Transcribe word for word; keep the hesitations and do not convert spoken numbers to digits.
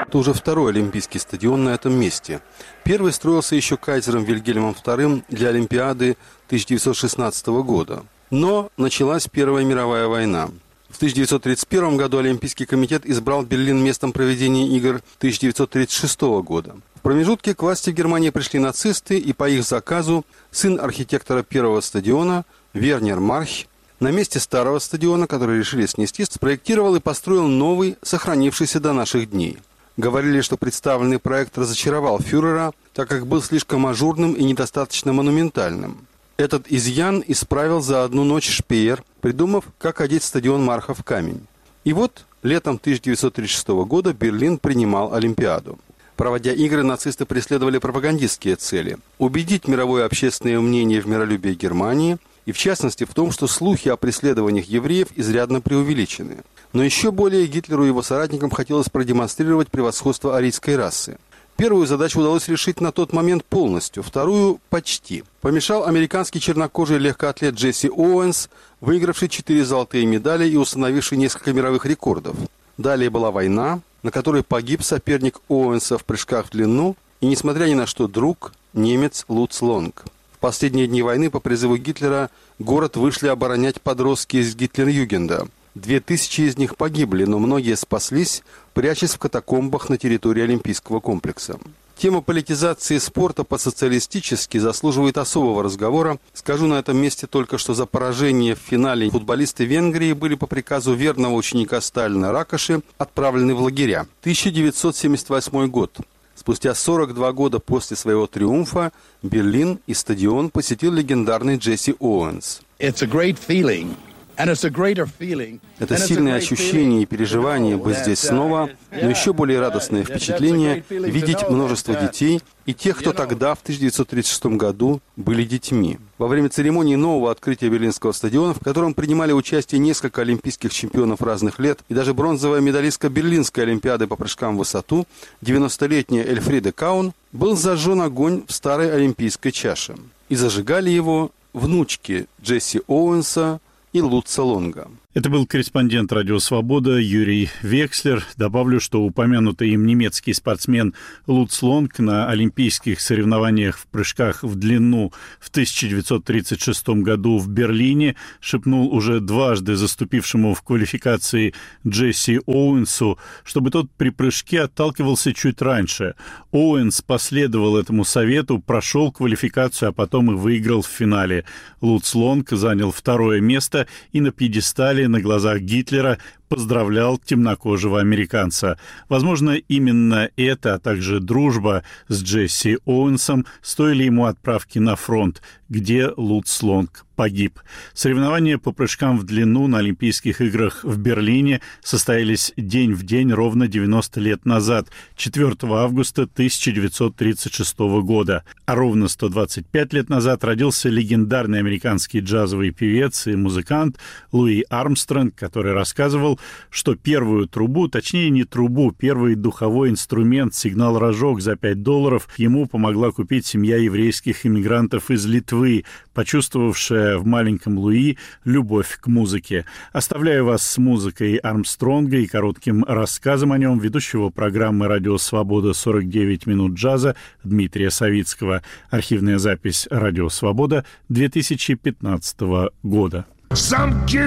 Это уже второй олимпийский стадион на этом месте. Первый строился еще кайзером Вильгельмом вторым для Олимпиады тысяча девятьсот шестнадцатого года. Но началась Первая мировая война. В тысяча девятьсот тридцать первом году Олимпийский комитет избрал Берлин местом проведения игр тысяча девятьсот тридцать шестого года. В промежутке к власти в Германии пришли нацисты, и по их заказу сын архитектора первого стадиона Вернер Марх на месте старого стадиона, который решили снести, спроектировал и построил новый, сохранившийся до наших дней. Говорили, что представленный проект разочаровал фюрера, так как был слишком ажурным и недостаточно монументальным. Этот изъян исправил за одну ночь Шпеер, придумав, как одеть стадион Марха в камень. И вот летом тысяча девятьсот тридцать шестого года Берлин принимал Олимпиаду. Проводя игры, нацисты преследовали пропагандистские цели – убедить мировое общественное мнение в миролюбии Германии, и в частности в том, что слухи о преследованиях евреев изрядно преувеличены. Но еще более Гитлеру и его соратникам хотелось продемонстрировать превосходство арийской расы. Первую задачу удалось решить на тот момент полностью, вторую – почти. Помешал американский чернокожий легкоатлет Джесси Оуэнс, выигравший четыре золотые медали и установивший несколько мировых рекордов. Далее была война, на которой погиб соперник Оуэнса в прыжках в длину и, несмотря ни на что, друг, немец Луц Лонг. В последние дни войны по призыву Гитлера город вышли оборонять подростки из Гитлер-Югенда. Две тысячи из них погибли, но многие спаслись, прячась в катакомбах на территории Олимпийского комплекса. Тема политизации спорта по-социалистически заслуживает особого разговора. Скажу на этом месте только, что за поражение в финале футболисты Венгрии были по приказу верного ученика Сталина Ракоши отправлены в лагеря. тысяча девятьсот семьдесят восьмой год. Спустя сорок два года после своего триумфа Берлин и стадион посетил легендарный Джесси Оуэнс. Это сильное ощущение и переживание быть здесь снова, но еще более радостное впечатление видеть множество детей и тех, кто тогда, в тысяча девятьсот тридцать шестом году, были детьми. Во время церемонии нового открытия Берлинского стадиона, в котором принимали участие несколько олимпийских чемпионов разных лет и даже бронзовая медалистка Берлинской олимпиады по прыжкам в высоту, девяностолетняя Эльфриде Каун, был зажжен огонь в старой олимпийской чаше. И зажигали его внучки Джесси Оуэнса и Лутца Лонга. Это был корреспондент «Радио Свобода» Юрий Векслер. Добавлю, что упомянутый им немецкий спортсмен Луц Лонг на олимпийских соревнованиях в прыжках в длину в тысяча девятьсот тридцать шестом году в Берлине шепнул уже дважды заступившему в квалификации Джесси Оуэнсу, чтобы тот при прыжке отталкивался чуть раньше. Оуэнс последовал этому совету, прошел квалификацию, а потом и выиграл в финале. Луц Лонг занял второе место и на пьедестале на глазах Гитлера поздравлял темнокожего американца. Возможно, именно это, а также дружба с Джесси Оуэнсом стоили ему отправки на фронт, где Луц Лонг погиб. Соревнования по прыжкам в длину на Олимпийских играх в Берлине состоялись день в день ровно девяносто лет назад, четвёртого августа тысяча девятьсот тридцать шестого года. А ровно сто двадцать пять лет назад родился легендарный американский джазовый певец и музыкант Луи Армстронг, который рассказывал, что первую трубу, точнее не трубу, первый духовой инструмент, сигнал-рожок за пять долларов ему помогла купить семья еврейских иммигрантов из Литвы, почувствовавшая в маленьком Луи любовь к музыке. Оставляю вас с музыкой Армстронга и коротким рассказом о нем ведущего программы «Радио Свобода» сорок девять минут джаза Дмитрия Савицкого. Архивная запись «Радио Свобода» две тысячи пятнадцатого года.